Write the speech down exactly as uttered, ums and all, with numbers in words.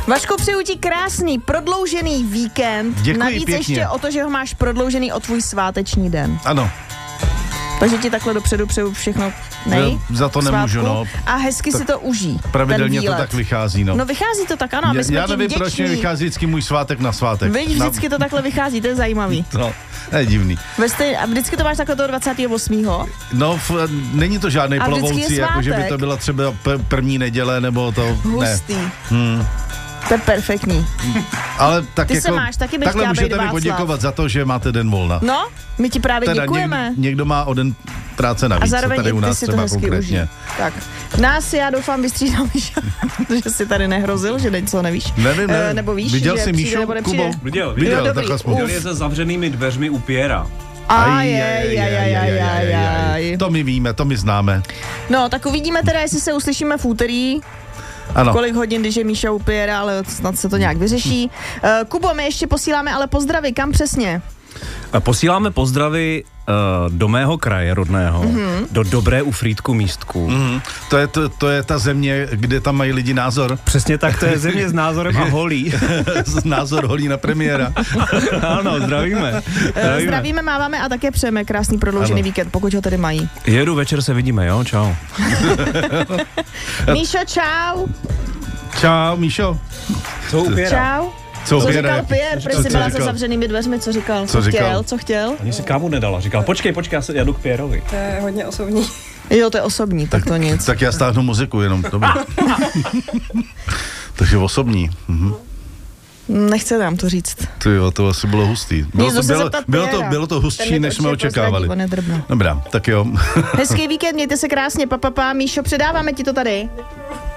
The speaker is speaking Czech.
Vašku, přeju ti krásný, prodloužený víkend. Děkuji Navíc pěkně. ještě o to, že ho máš prodloužený o tvůj sváteční den. Ano. Takže ti takhle dopředu přeju všechno nej. Za to svátku. nemůžu, no. A hezky Tak si to užij. Pravidelně ten to výlet. tak vychází, no. No vychází to tak, ano. A my Já, jsme já ti nevím, vděční. proč mi vychází vždycky můj svátek na svátek. Víš, vždycky to takhle vychází, to je zajímavý. No, to je divný. Ve stej... A vždycky to máš takhle toho dvacátého osmého No, f, není to žádný A vždycky je plovoucí, jako že by svátek. to byla třeba p- první neděle, nebo to, Hustý. ne. Hmm. To je perfektní. Ale tak Ty jako, se máš, taky bych takhle chtěla můžete být mi Václav. poděkovat za to, že máte den volna. No, my ti právě Teda děkujeme. Někdo, někdo má o den práce navíc, A zároveň tady i u ty nás si to třeba hezky užij. konkrétně. Tak, nás já doufám vystřídám, že jsi tady nehrozil, že něco nevíš. Nevím, nevím. E, nebo víš, Viděl že jsi přijde Míšu, nebo nepřijde. Kubo? Viděl, Viděl, viděl. Jo, tak dobrý. aspoň. Viděl je za zavřenými dveřmi u Piera. Aj, aj, aj, aj, aj, aj, aj. To my víme, to my známe. No, tak uvidíme teda, jestli se uslyšíme v úterý. Ano. Kolik hodin, když je Míša u Piera, ale snad se to nějak vyřeší. Uh, Kubo, my ještě posíláme ale pozdravy, kam přesně? Posíláme pozdravy uh, do mého kraje rodného, mm-hmm. do Dobré u Frýdku místku. Mm, to, je, to, to je ta země, kde tam mají lidi názor. Přesně tak, to je země s názorem a holí. Názor holí na premiéra. Ano, zdravíme. zdravíme. Zdravíme, máváme a také přejeme krásný prodloužený ano. víkend, pokud ho tedy mají. Jedu, večer se vidíme, jo? Čau. Míšo, čau. Čau, Míšo. Co u Piera? Čau. Co, Co Pěre? říkal Pierre, protože jsi byla za zavřenými dveřmi, co říkal? Co říkal? chtěl, co chtěl? Ani si kávu nedala, říkal, počkej, počkej, já, se, já jdu k Pierovi. To je hodně osobní. Jo, to je osobní, tak to nic. Tak já stáhnu muziku jenom, dobrý. Takže osobní. Mhm. Nechce nám to říct. Ty jo, to asi bylo hustý. Bylo Nic, to, jdu se bylo, zeptat bylo, to, Pierra. bylo to Ten hustší, mě než to jsme určitě očekávali. prozradí, on je drbno. Dobrá, tak jo. Hezký víkend, mějte se krásně, pa, pa, pa. Míšo, předáváme ti to tady.